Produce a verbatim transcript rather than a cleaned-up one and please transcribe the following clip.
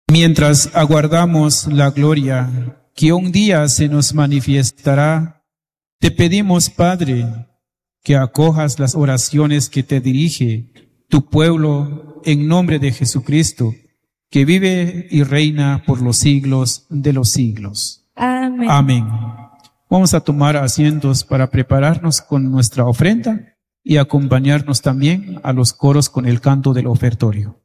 Mientras aguardamos la gloria que un día se nos manifestará, te pedimos, Padre, que acojas las oraciones que te dirige tu pueblo en nombre de Jesucristo, que vive y reina por los siglos de los siglos. Amén. Amén. Vamos a tomar asientos para prepararnos con nuestra ofrenda y acompañarnos también a los coros con el canto del ofertorio.